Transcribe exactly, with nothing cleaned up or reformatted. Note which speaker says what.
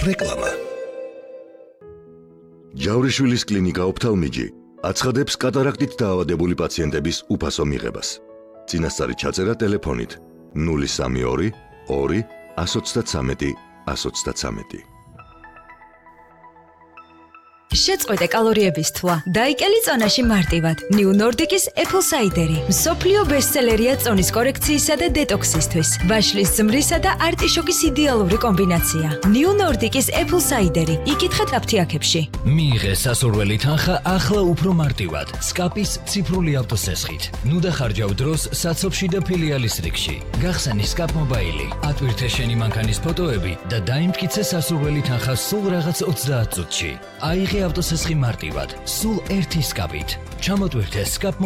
Speaker 1: რეკლამა. ჯავრიშვილის კლინიკა ოფთალმიჯი აცხადებს კატარაქტით დაავადებული პაციენტების უფასო მიღებას. წინასწარი ჩაწერა ტელეფონით ნული სამი ორი ორი ათს ოცდათრამეტი ათს ოცდათრამეტი.
Speaker 2: შეწყვეტე კალორიების თვლა. დაიკელი წონაში მარტივად. New Nordic-ის Apple Cider-ი. მსოფლიო ბესტსელერია წონის კორექციისა და დეტოქსისთვის. ვაშლის ზმრისა და არტიშოკის იდეალური კომბინაცია. New Nordic-ის Apple Cider-ი. იკითხეთ აფთიაქებში.
Speaker 3: მიიღე სასურველი თანხა ახლა უფრო მარტივად. სკაპის ციფრული ავტოსესხით. ნუ დახარჯავ დროს საცობში და ფილიალის რიგში. გახსენი სკაპ მობაილი. ატვირთე შენი მანქანის ფოტოები და დაიმტკიცე სასურველი თანხა სულ რაღაც ოცდაათ წუთში. აიღე ავტოსესხი მარტივად, სულ ერთი სკაპით. ჩამოტვირთე სკაპ